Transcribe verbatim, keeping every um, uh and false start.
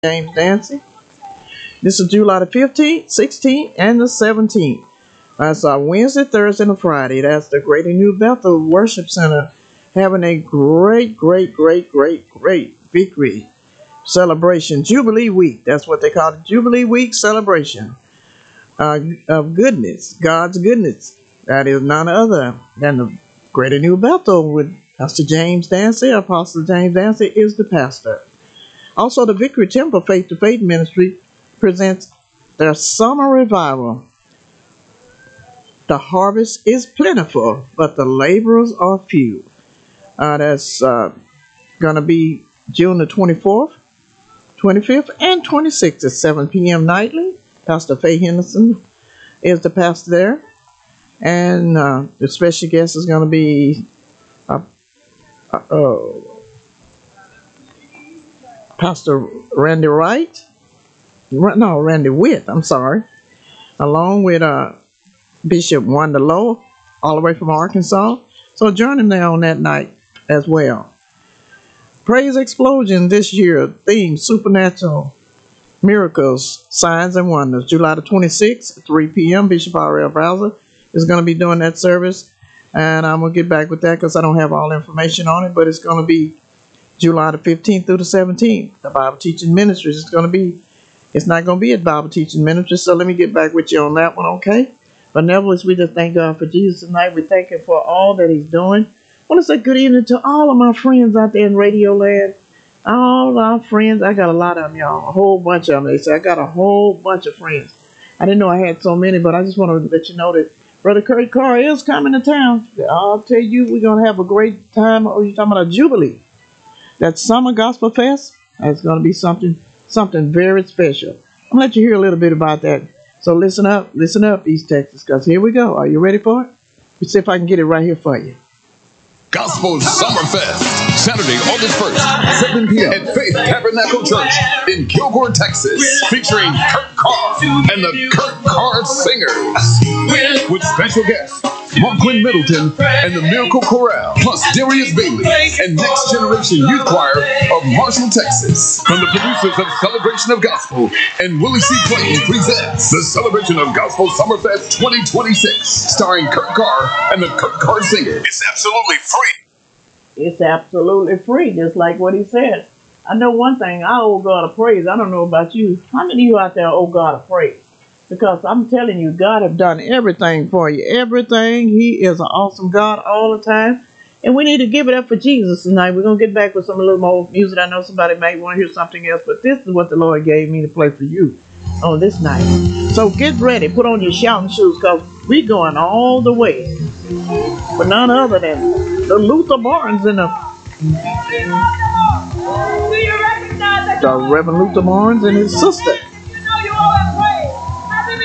James Dancy. This is July the fifteenth, sixteenth, and the seventeenth. That's our Wednesday, Thursday, and Friday. That's the Greater New Bethel Worship Center having a great, great, great, great, great victory celebration. Jubilee Week. That's what they call it. Jubilee Week celebration uh, of goodness, God's goodness. That is none other than the Greater New Bethel with Pastor James Dancy. Apostle James Dancy is the pastor. Also, the Victory Temple Faith to Faith Ministry presents their summer revival. The harvest is plentiful, but the laborers are few. Uh, that's uh, going to be June the twenty-fourth, twenty-fifth, and twenty-sixth at seven p m nightly. Pastor Faye Henderson is the pastor there. And uh, the special guest is going to be uh, uh, uh, Pastor Randy Wright. No, Randy Witt, I'm sorry. Along with uh, Bishop Wanda Lowe, all the way from Arkansas. So join him there on that night as well. Praise Explosion this year, theme Supernatural Miracles, Signs and Wonders. July the twenty-sixth at three p m Bishop R L Browser is going to be doing that service. And I'm going to get back with that because I don't have all the information on it. But it's going to be July the fifteenth through the seventeenth. The Bible Teaching Ministries is going to be, it's not going to be at Bible Teaching Ministries. So let me get back with you on that one, okay? But nevertheless, we just thank God for Jesus tonight. We thank Him for all that He's doing. I want to say good evening to all of my friends out there in Radio Land. All our friends. I got a lot of them, y'all. A whole bunch of them. They say I got a whole bunch of friends. I didn't know I had so many, but I just want to let you know that Brother Kurt Carr is coming to town. I'll tell you, we're going to have a great time. Oh, you're talking about a Jubilee. That Summer Gospel Fest. That's going to be something, something very special. I'm going to let you hear a little bit about that. So listen up, listen up, East Texas, because here we go. Are you ready for it? Let's see if I can get it right here for you. Gospel Summerfest, Saturday, August first, seven p m at Faith Tabernacle Church in Kilgore, Texas, featuring Kurt Carr and the Kurt Carr Singers, with special guests Marquin Middleton and the Miracle Chorale, plus Darius Bailey and Next Generation Youth Choir of Marshall, Texas. From the producers of Celebration of Gospel and Willie C. Clayton presents the Celebration of Gospel Summerfest twenty twenty-six, starring Kurt Carr and the Kurt Carr Singers. It's absolutely free. It's absolutely free, just like what he said. I know one thing, I owe God a praise. I don't know about you. How many of you out there owe God a praise? Because I'm telling you, God has done everything for you. Everything. He is an awesome God all the time. And we need to give it up for Jesus tonight. We're going to get back with some a little more music. I know somebody might want to hear something else, but this is what the Lord gave me to play for you on this night. So get ready. Put on your shouting shoes because we're going all the way. But none other than the Luther Barnes and the, the Reverend Luther Barnes and his sister.